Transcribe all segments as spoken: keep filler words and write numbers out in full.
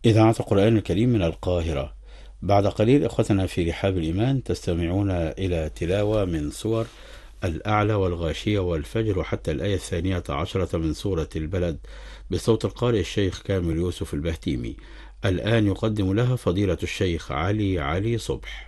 إذاعة القرآن الكريم من القاهرة. بعد قليل إخوتنا في رحاب الإيمان تستمعون إلى تلاوة من سور الأعلى والغاشية والفجر وحتى الآية الثانية عشرة من سورة البلد بصوت القارئ الشيخ كامل يوسف البهتيمي. الآن يقدم لها فضيلة الشيخ علي علي صبح.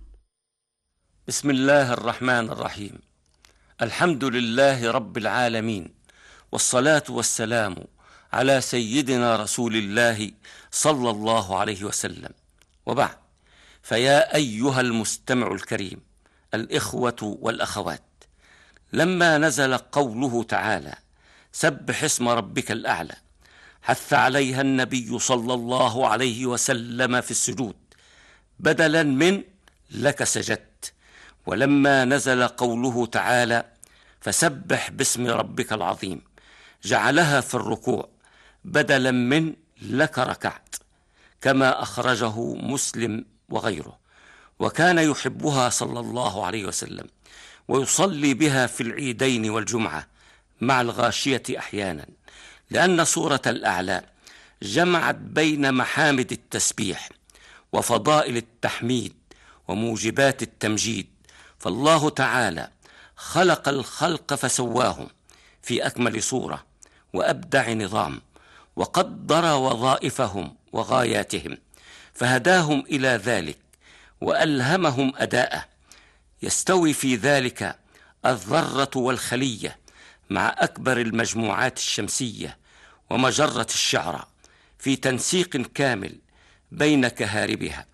بسم الله الرحمن الرحيم. الحمد لله رب العالمين، والصلاة والسلام على سيدنا رسول الله صلى الله عليه وسلم، وبعد، فيا أيها المستمع الكريم، الإخوة والأخوات، لما نزل قوله تعالى: سبح اسم ربك الأعلى، حث عليها النبي صلى الله عليه وسلم في السجود بدلا من لك سجدت. ولما نزل قوله تعالى: فسبح باسم ربك العظيم، جعلها في الركوع بدلا من لك ركعت، كما أخرجه مسلم وغيره. وكان يحبها صلى الله عليه وسلم، ويصلي بها في العيدين والجمعة مع الغاشية أحيانا، لأن سورة الأعلى جمعت بين محامد التسبيح وفضائل التحميد وموجبات التمجيد. فالله تعالى خلق الخلق فسواهم في أكمل صورة وأبدع نظام، وقدر وظائفهم وغاياتهم، فهداهم إلى ذلك وألهمهم أداءه. يستوي في ذلك الذرة والخلية مع أكبر المجموعات الشمسية ومجرة الشعرى في تنسيق كامل بين كهاربها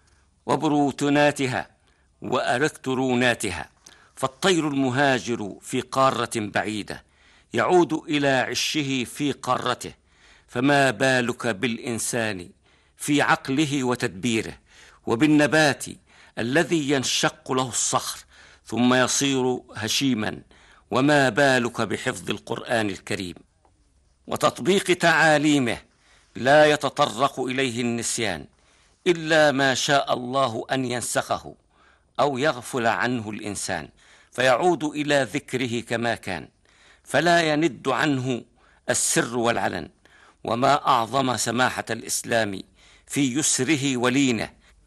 وبروتوناتها وألكتروناتها. فالطير المهاجر في قارة بعيدة يعود إلى عشه في قارته، فما بالك بالإنسان في عقله وتدبيره، وبالنبات الذي ينشق له الصخر ثم يصير هشيما، وما بالك بحفظ القرآن الكريم وتطبيق تعاليمه لا يتطرق إليه النسيان إلا ما شاء الله أن ينسخه أو يغفل عنه الإنسان، فيعود إلى ذكره كما كان، فلا يند عنه السر والعلن. وما أعظم سماحة الإسلام في يسره ولينه،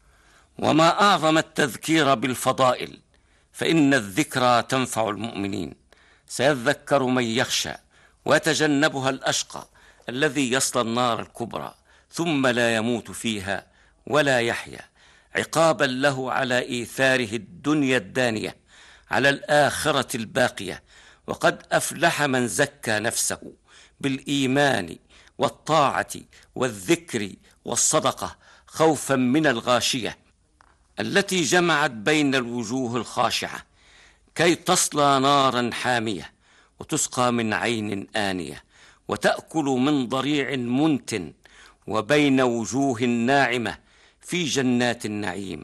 وما أعظم التذكير بالفضائل، فإن الذكرى تنفع المؤمنين. سيذكر من يخشى ويتجنبها الأشقى الذي يصلى النار الكبرى ثم لا يموت فيها ولا يحيا، عقابا له على إيثاره الدنيا الدانية على الآخرة الباقية. وقد أفلح من زكى نفسه بالإيمان والطاعة والذكر والصدقة، خوفا من الغاشية التي جمعت بين الوجوه الخاشعة كي تصلى نارا حامية وتسقى من عين آنية وتأكل من ضريع منتن، وبين وجوه ناعمة في جنات النعيم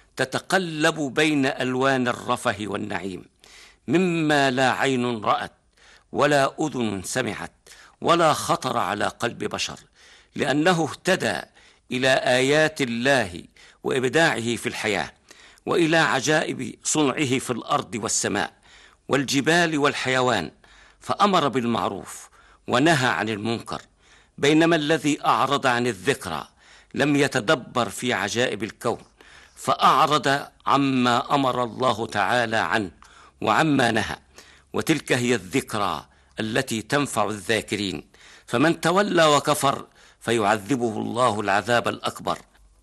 تتقلب بين ألوان الرفه والنعيم، مما لا عين رأت ولا أذن سمعت ولا خطر على قلب بشر، لأنه اهتدى إلى آيات الله وإبداعه في الحياة، وإلى عجائب صنعه في الأرض والسماء والجبال والحيوان، فأمر بالمعروف ونهى عن المنكر. بينما الذي أعرض عن الذكرى لم يتدبر في عجائب الكون، فأعرض عما أمر الله تعالى عنه وعما نهى، وتلك هي الذكرى التي تنفع الذاكرين. فمن تولى وكفر فيعذبه الله العذاب الأكبر،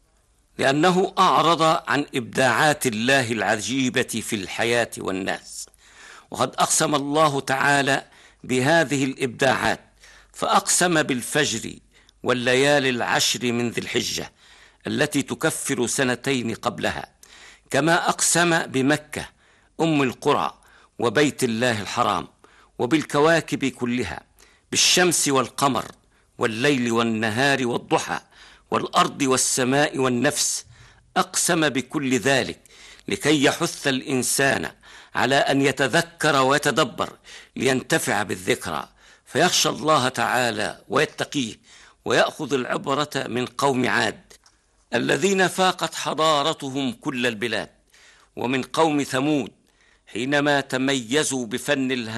لأنه أعرض عن إبداعات الله العجيبة في الحياة والناس. وقد أقسم الله تعالى بهذه الإبداعات، فأقسم بالفجر والليالي العشر من ذي الحجة التي تكفر سنتين قبلها، كما أقسم بمكة أم القرى وبيت الله الحرام، وبالكواكب كلها، بالشمس والقمر والليل والنهار والضحى والأرض والسماء والنفس. أقسم بكل ذلك لكي يحث الإنسان على أن يتذكر ويتدبر لينتفع بالذكرى، فيخشى الله تعالى ويتقيه، ويأخذ العبرة من قوم عاد الذين فاقت حضارتهم كل البلاد، ومن قوم ثمود حينما تميزوا بفن الهندسة